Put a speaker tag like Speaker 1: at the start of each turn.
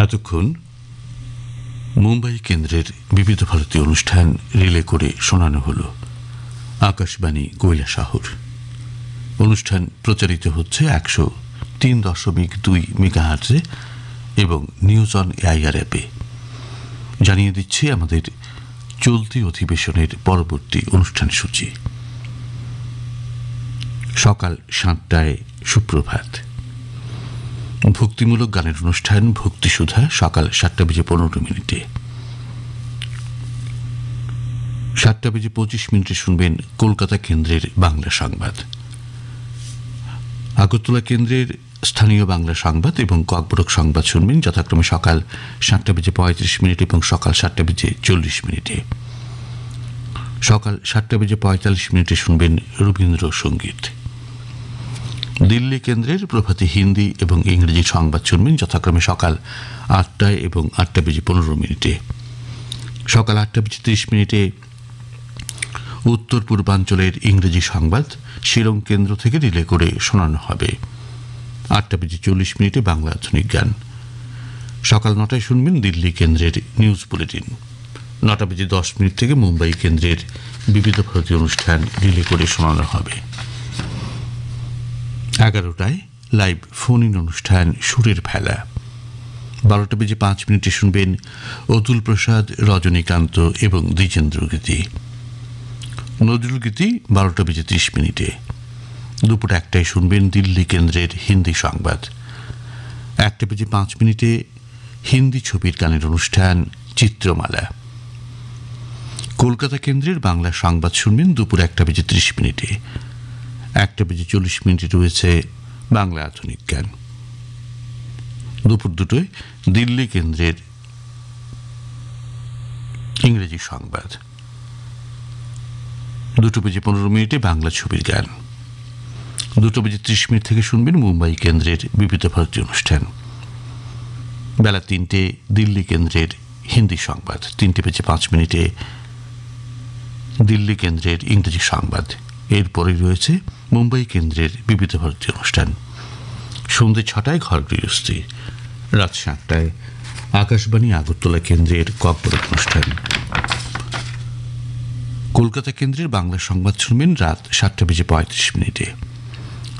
Speaker 1: এতক্ষণ মুম্বাই কেন্দ্রের বিবিধ ভারতী অনুষ্ঠান রিলে করে শোনানো হল আকাশবাণী কৈলাসহর। অনুষ্ঠান প্রচারিত হচ্ছে 103.2 মেগাহার্টজে এবং নিউজ অন এআইআর অ্যাপে। জানিয়ে দিচ্ছি আমাদের চলতি অধিবেশনের পরবর্তী অনুষ্ঠান সূচি। সকাল 7টায় সুপ্রভাত, ভক্তিমূলক গানের অনুষ্ঠান ভক্তিসুধা সকাল 7:15। 7:25 শুনবেন কলকাতা কেন্দ্রের বাংলা সংবাদ। আগরতলা কেন্দ্রের স্থানীয় বাংলা সংবাদ এবং ককবরক সংবাদ শুনবেন যথাক্রমে সকাল 7:35 এবং সকাল 7:40। সকাল 7:45 শুনবেন রবীন্দ্রসঙ্গীত। দিল্লি কেন্দ্রের প্রভাতী হিন্দি এবং ইংরেজি সংবাদ শুনবেন যথাক্রমে সকাল 8টায় এবং 8:15। সকাল 8:30 উত্তর পূর্বাঞ্চলের ইংরেজি সংবাদ শিলং কেন্দ্র থেকে রিলে করে শোনানো হবে। 8:40 বাংলা আধুনিক গান। সকাল 9টায় শুনবেন দিল্লি কেন্দ্রের নিউজ বুলেটিন। 9:10 থেকে মুম্বাই কেন্দ্রের বিবিধ ভারতী অনুষ্ঠান রিলে করে শোনানো হবে। 11টায় লাইভ ফোন ইন অনুষ্ঠান সুরের ভেলা। 12:05 শুনবেন অতুল প্রসাদ, রজনীকান্ত এবং দ্বিজেন্দ্র গীতি। নজরুল গীতি 12:30। দুপুর 1টায় শুনবেন দিল্লি কেন্দ্রের হিন্দি সংবাদ। 1:05 হিন্দি ছবির গানের অনুষ্ঠান চিত্রমালা। কলকাতা কেন্দ্রের বাংলা সংবাদ শুনবেন দুপুর 1:30। 1:40 রয়েছে বাংলা আধুনিক গান। দুপুর 2টায় দিল্লি কেন্দ্রের ইংরেজি সংবাদ। 2:15 বাংলা ছবির গান। 2:30 থেকে শুনবেন মুম্বাই কেন্দ্রের বিবিধ ভারতী অনুষ্ঠান। বেলা 3টে দিল্লি কেন্দ্রের হিন্দি সংবাদ। 3:05 দিল্লি কেন্দ্রের ইংরেজি সংবাদ। এরপরে রয়েছে মুম্বাই কেন্দ্রের বিবিধ ভারতী অনুষ্ঠান। সন্ধ্যে 6টায় ঘর গৃহস্থী। রাত 7টায় আকাশবাণী আগরতলা কেন্দ্রের ককবরক অনুষ্ঠান। কলকাতা কেন্দ্রের বাংলা সংবাদ শুনবেন রাত 7:35।